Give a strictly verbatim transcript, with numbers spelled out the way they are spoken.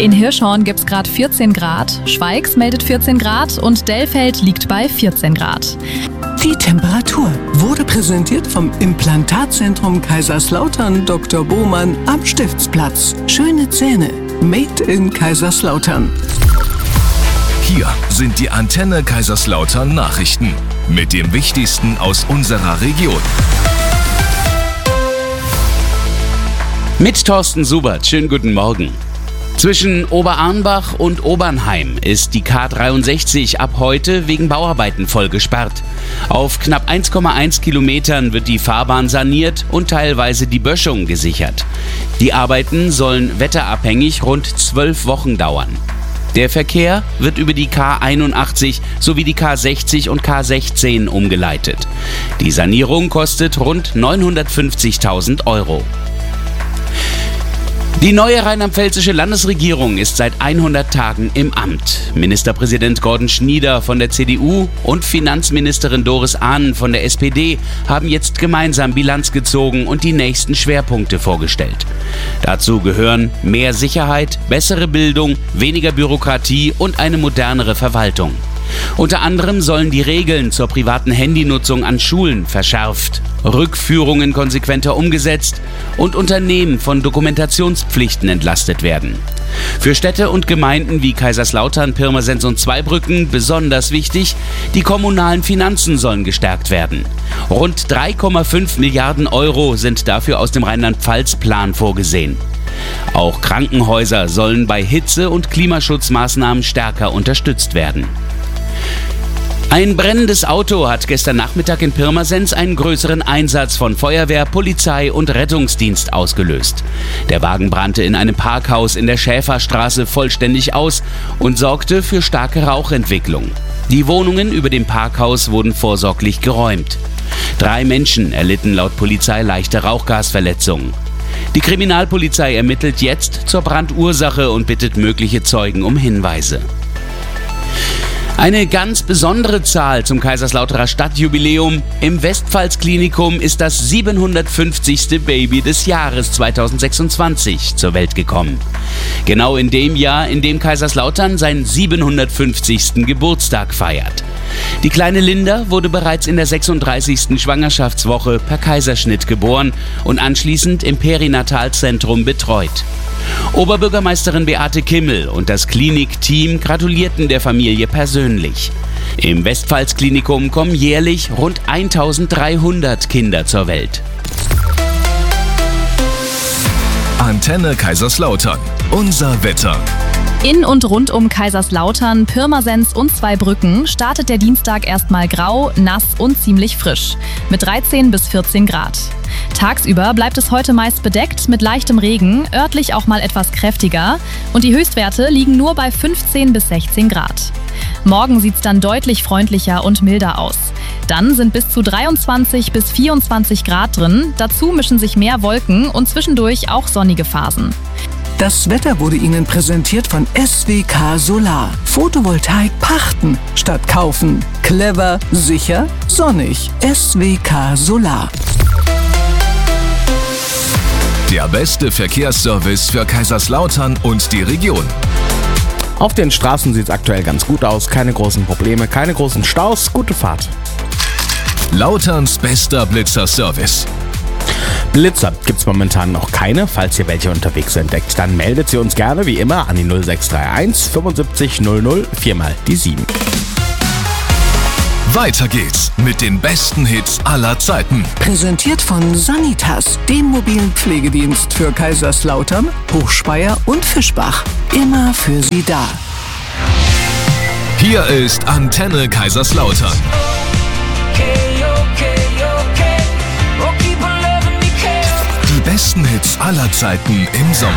in Hirschhorn gibt es gerade vierzehn Grad, Schweigs meldet vierzehn Grad und Dellfeld liegt bei vierzehn Grad. Die Temperatur wurde präsentiert vom Implantatzentrum Kaiserslautern Doktor Bohmann am Stiftsplatz. Schöne Zähne, made in Kaiserslautern. Hier sind die Antenne Kaiserslautern Nachrichten mit dem Wichtigsten aus unserer Region. Mit Thorsten Subert, schönen guten Morgen. Zwischen Oberarnbach und Obernheim ist die K dreiundsechzig ab heute wegen Bauarbeiten voll gesperrt. Auf knapp eins Komma eins Kilometern wird die Fahrbahn saniert und teilweise die Böschung gesichert. Die Arbeiten sollen wetterabhängig rund zwölf Wochen dauern. Der Verkehr wird über die K einundachtzig sowie die K sechzig und K sechzehn umgeleitet. Die Sanierung kostet rund neunhundertfünfzigtausend Euro. Die neue rheinland-pfälzische Landesregierung ist seit hundert Tagen im Amt. Ministerpräsident Gordon Schnieder von der C D U und Finanzministerin Doris Ahnen von der S P D haben jetzt gemeinsam Bilanz gezogen und die nächsten Schwerpunkte vorgestellt. Dazu gehören mehr Sicherheit, bessere Bildung, weniger Bürokratie und eine modernere Verwaltung. Unter anderem sollen die Regeln zur privaten Handynutzung an Schulen verschärft, Rückführungen konsequenter umgesetzt und Unternehmen von Dokumentationspflichten entlastet werden. Für Städte und Gemeinden wie Kaiserslautern, Pirmasens und Zweibrücken besonders wichtig, die kommunalen Finanzen sollen gestärkt werden. Rund drei Komma fünf Milliarden Euro sind dafür aus dem Rheinland-Pfalz-Plan vorgesehen. Auch Krankenhäuser sollen bei Hitze- und Klimaschutzmaßnahmen stärker unterstützt werden. Ein brennendes Auto hat gestern Nachmittag in Pirmasens einen größeren Einsatz von Feuerwehr, Polizei und Rettungsdienst ausgelöst. Der Wagen brannte in einem Parkhaus in der Schäferstraße vollständig aus und sorgte für starke Rauchentwicklung. Die Wohnungen über dem Parkhaus wurden vorsorglich geräumt. Drei Menschen erlitten laut Polizei leichte Rauchgasverletzungen. Die Kriminalpolizei ermittelt jetzt zur Brandursache und bittet mögliche Zeugen um Hinweise. Eine ganz besondere Zahl zum Kaiserslauterer Stadtjubiläum. Im Westpfalz-Klinikum ist das siebenhundertfünfzigste Baby des Jahres zweitausendsechsundzwanzig zur Welt gekommen. Genau in dem Jahr, in dem Kaiserslautern seinen siebenhundertfünfzigsten Geburtstag feiert. Die kleine Linda wurde bereits in der sechsunddreißigsten Schwangerschaftswoche per Kaiserschnitt geboren und anschließend im Perinatalzentrum betreut. Oberbürgermeisterin Beate Kimmel und das Klinikteam gratulierten der Familie persönlich. Im Westpfalz-Klinikum kommen jährlich rund eintausenddreihundert Kinder zur Welt. Antenne Kaiserslautern. Unser Wetter. In und rund um Kaiserslautern, Pirmasens und Zweibrücken startet der Dienstag erstmal grau, nass und ziemlich frisch mit dreizehn bis vierzehn Grad. Tagsüber bleibt es heute meist bedeckt mit leichtem Regen, örtlich auch mal etwas kräftiger und die Höchstwerte liegen nur bei fünfzehn bis sechzehn Grad. Morgen sieht es dann deutlich freundlicher und milder aus. Dann sind bis zu dreiundzwanzig bis vierundzwanzig Grad drin, dazu mischen sich mehr Wolken und zwischendurch auch sonnige Phasen. Das Wetter wurde Ihnen präsentiert von S W K Solar. Photovoltaik pachten statt kaufen. Clever, sicher, sonnig. S W K Solar. Der beste Verkehrsservice für Kaiserslautern und die Region. Auf den Straßen sieht es aktuell ganz gut aus. Keine großen Probleme, keine großen Staus. Gute Fahrt. Lauterns bester Blitzer-Service. Blitzer gibt es momentan noch keine. Falls ihr welche unterwegs entdeckt, dann meldet sie uns gerne wie immer an die null sechs drei eins fünfundsiebzig null null viermal die sieben. Weiter geht's mit den besten Hits aller Zeiten. Präsentiert von Sanitas, dem mobilen Pflegedienst für Kaiserslautern, Hochspeyer und Fischbach. Immer für Sie da. Hier ist Antenne Kaiserslautern. Die besten Hits aller Zeiten im Sommer.